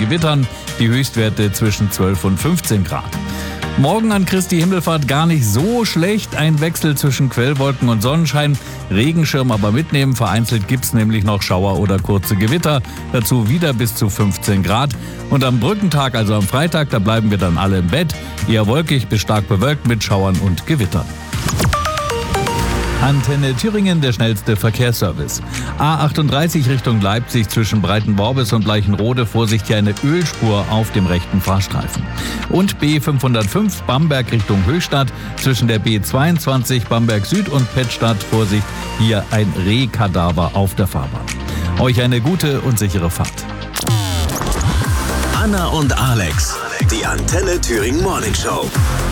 Gewittern, die Höchstwerte zwischen 12 und 15 Grad. Morgen an Christi Himmelfahrt gar nicht so schlecht. Ein Wechsel zwischen Quellwolken und Sonnenschein. Regenschirm aber mitnehmen. Vereinzelt gibt's nämlich noch Schauer oder kurze Gewitter. Dazu wieder bis zu 15 Grad. Und am Brückentag, also am Freitag, da bleiben wir dann alle im Bett. Eher wolkig bis stark bewölkt mit Schauern und Gewittern. Antenne Thüringen, der schnellste Verkehrsservice. A38 Richtung Leipzig zwischen Breitenworbis und Bleichenrode. Vorsicht, hier eine Ölspur auf dem rechten Fahrstreifen. Und B505 Bamberg Richtung Höchstadt zwischen der B22 Bamberg Süd und Pettstadt. Vorsicht, hier ein Rehkadaver auf der Fahrbahn. Euch eine gute und sichere Fahrt. Anna und Alex, die Antenne Thüringen Morning Show.